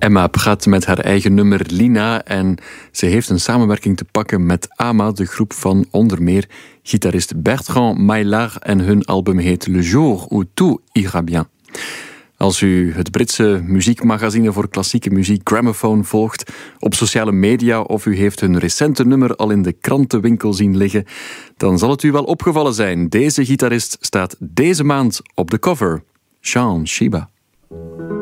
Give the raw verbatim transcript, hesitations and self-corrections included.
Emma praat met haar eigen nummer Lina en ze heeft een samenwerking te pakken met Ama, de groep van onder meer gitarist Bertrand Maillard en hun album heet Le Jour où tout ira bien. Als u het Britse muziekmagazine voor klassieke muziek Gramophone volgt op sociale media of u heeft hun recente nummer al in de krantenwinkel zien liggen, dan zal het u wel opgevallen zijn. Deze gitarist staat deze maand op de cover. Sean Shiba.